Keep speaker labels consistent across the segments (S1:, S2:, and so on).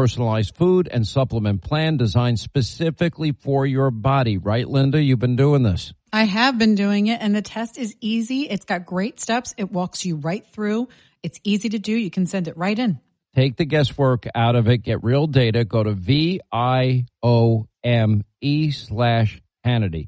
S1: personalized food and supplement plan designed specifically for your body. Right, Linda? You've been doing this.
S2: I have been doing it, and the test is easy. It's got great steps. It walks you right through. It's easy to do. You can send it right in.
S1: Take the guesswork out of it. Get real data. Go to VIOME/Hannity.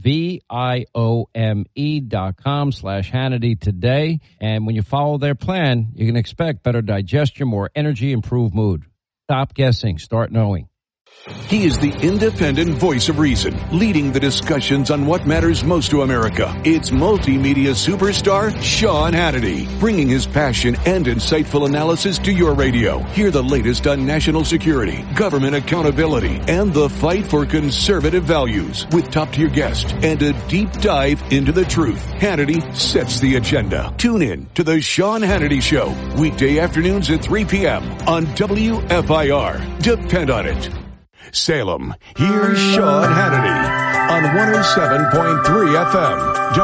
S1: VIOME.com/Hannity today. And when you follow their plan, you can expect better digestion, more energy, improved mood. Stop guessing. Start knowing.
S3: He is the independent voice of reason, leading the discussions on what matters most to America. It's multimedia superstar Sean Hannity, bringing his passion and insightful analysis to your radio. Hear the latest on national security, government accountability, and the fight for conservative values with top-tier guests and a deep dive into the truth. Hannity sets the agenda. Tune in to the Sean Hannity Show, weekday afternoons at 3 p.m. on WFIR. Depend on it. Salem, here's Sean Hannity on 107.3 FM,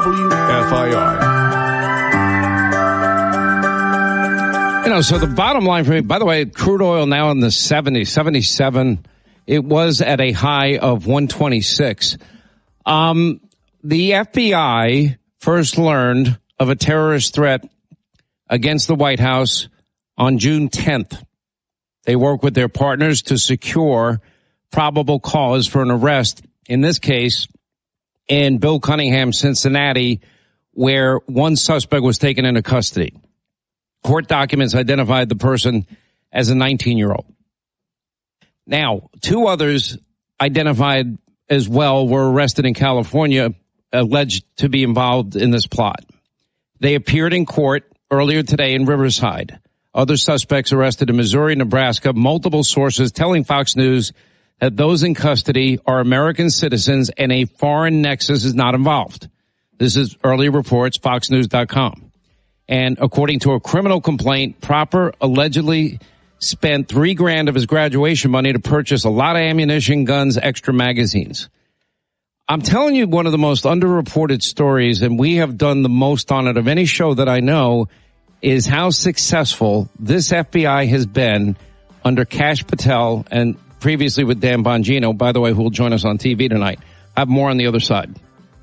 S3: WFIR.
S1: So the bottom line for me, by the way, crude oil now in the 70s, 77. It was at a high of 126. The FBI first learned of a terrorist threat against the White House on June 10th. They worked with their partners to secure probable cause for an arrest, in this case, in Bill Cunningham, Cincinnati, where one suspect was taken into custody. Court documents identified the person as a 19-year-old. Now, two others identified as well were arrested in California, alleged to be involved in this plot. They appeared in court earlier today in Riverside. Other suspects arrested in Missouri, Nebraska, multiple sources telling Fox News that those in custody are American citizens and a foreign nexus is not involved. This is early reports, FoxNews.com. And according to a criminal complaint, Proper allegedly spent $3,000 of his graduation money to purchase a lot of ammunition, guns, extra magazines. I'm telling you one of the most underreported stories, and we have done the most on it of any show that I know, is how successful this FBI has been under Kash Patel and previously with Dan Bongino, by the way, who will join us on TV tonight. I have more on the other side.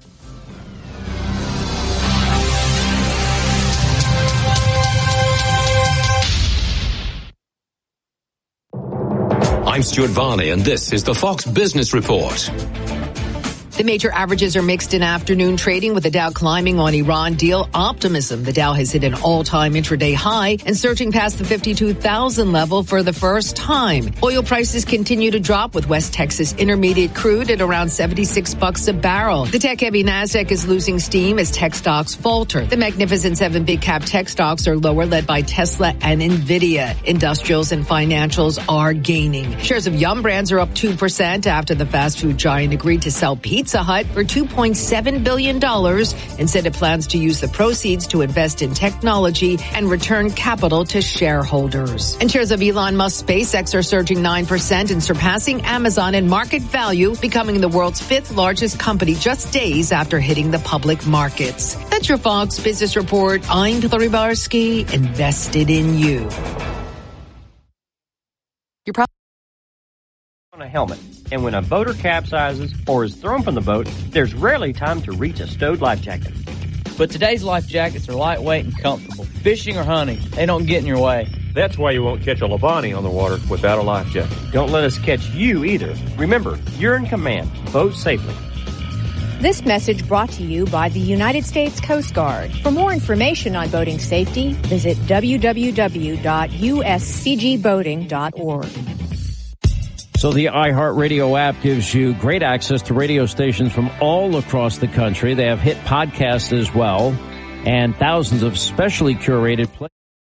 S4: I'm Stuart Varney, and this is the Fox Business Report.
S5: The major averages are mixed in afternoon trading, with the Dow climbing on Iran deal optimism. The Dow has hit an all-time intraday high and surging past the 52,000 level for the first time. Oil prices continue to drop, with West Texas Intermediate crude at around $76 a barrel. The tech-heavy Nasdaq is losing steam as tech stocks falter. The Magnificent Seven big-cap tech stocks are lower, led by Tesla and Nvidia. Industrials and financials are gaining. Shares of Yum Brands are up 2% after the fast food giant agreed to sell Pizza Hut for $2.7 billion and said it plans to use the proceeds to invest in technology and return capital to shareholders. And shares of Elon Musk's SpaceX are surging 9% and surpassing Amazon in market value, becoming the world's fifth largest company just days after hitting the public markets. That's your Fox Business Report. I'm Hillary Barsky, invested in you.
S6: You're probably on a helmet, and when a boater capsizes or is thrown from the boat, there's rarely time to reach a stowed life jacket.
S7: But today's life jackets are lightweight and comfortable. Fishing or hunting, they don't get in your way.
S8: That's why you won't catch a Labani on the water without a life jacket.
S6: Don't let us catch you either. Remember, you're in command. Boat safely.
S9: This message brought to you by the United States Coast Guard. For more information on boating safety, visit www.uscgboating.org.
S1: So the iHeartRadio app gives you great access to radio stations from all across the country. They have hit podcasts as well, and thousands of specially curated